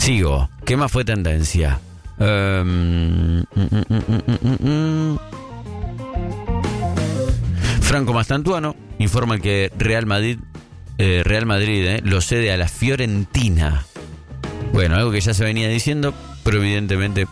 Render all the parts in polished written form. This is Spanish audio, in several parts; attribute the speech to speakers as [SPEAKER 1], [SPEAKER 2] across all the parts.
[SPEAKER 1] Sigo. ¿Qué más fue tendencia? Franco Mastantuano informa que Real Madrid lo cede a la Fiorentina. Bueno, algo que ya se venía diciendo, pero evidentemente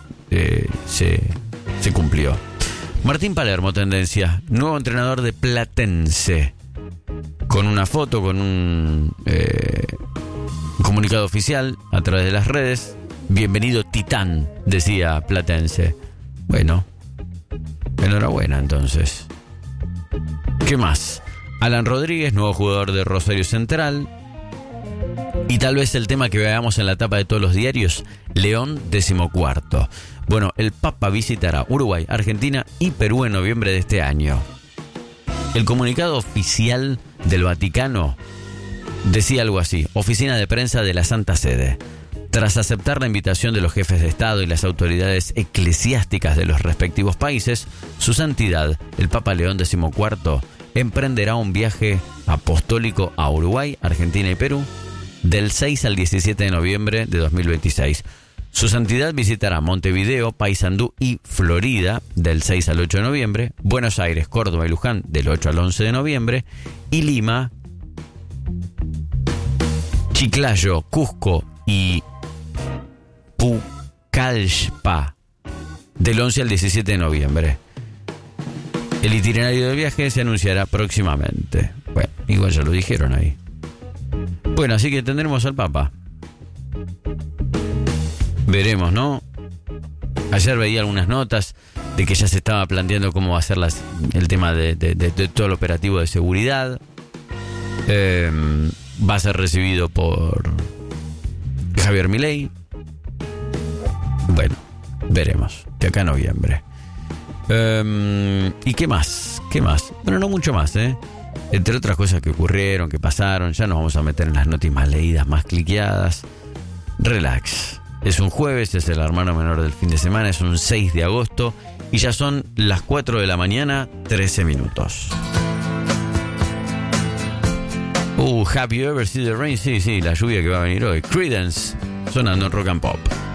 [SPEAKER 1] se cumplió. Martín Palermo, tendencia. Nuevo entrenador de Platense. Con una foto, con un comunicado oficial a través de las redes. Bienvenido Titán, decía Platense. Bueno, enhorabuena entonces. ¿Qué más? Alan Rodríguez, nuevo jugador de Rosario Central. Y tal vez el tema que veamos en la tapa de todos los diarios, León XIV. Bueno, el Papa visitará Uruguay, Argentina y Perú en noviembre de este año. El comunicado oficial del Vaticano decía algo así: Oficina de Prensa de la Santa Sede. Tras aceptar la invitación de los jefes de Estado y las autoridades eclesiásticas de los respectivos países, Su Santidad, el Papa León XIV, emprenderá un viaje apostólico a Uruguay, Argentina y Perú del 6 al 17 de noviembre de 2026. Su Santidad visitará Montevideo, Paysandú y Florida del 6 al 8 de noviembre, Buenos Aires, Córdoba y Luján del 8 al 11 de noviembre y Lima, Chiclayo, Cusco y Pucallpa del 11 al 17 de noviembre. El itinerario del viaje se anunciará próximamente. Bueno, igual ya lo dijeron ahí. Bueno, así que tendremos al Papa. Veremos, ¿no? Ayer veía algunas notas de que ya se estaba planteando cómo va a ser el tema de todo el operativo de seguridad. Va a ser recibido por Javier Milei. Bueno, veremos. De acá a noviembre. ¿Y qué más? ¿Qué más? Bueno, no mucho más, ¿eh? Entre otras cosas que ocurrieron, que pasaron. Ya nos vamos a meter en las noticias más leídas, más cliqueadas. Relax. Es un jueves, es el hermano menor del fin de semana. Es un 6 de agosto. Y ya son las 4 de la mañana, 13 minutos. Have you ever seen the rain? Sí, la lluvia que va a venir hoy. Creedence, sonando en Rock and Pop.